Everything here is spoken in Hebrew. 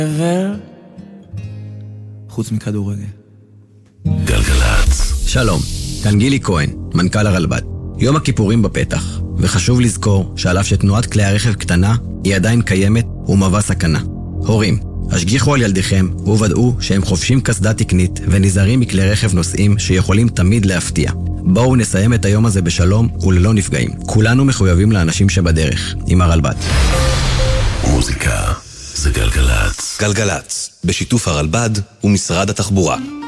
חוץ מכדורגל. גלגלצ. שלום, כאן גילי כהן, מנכ"ל הרלב"ד. יום הכיפורים בפתח, וחשוב לזכור שעל אף שתנועת כלי הרכב קטנה, היא עדיין קיימת ומהווה סכנה. הורים, השגיחו על ילדיכם וודאו שהם חובשים קסדה תקנית ונזהרים מכלי רכב נוסעים שיכולים תמיד להפתיע. בואו נסיים את היום הזה בשלום וללא נפגעים. כולנו מחויבים לאנשים שבדרך, עם הרלב"ד. מוזיקה זה גלגלצ. גלגלצ, בשיתוף הרלב"ד ומשרד התחבורה.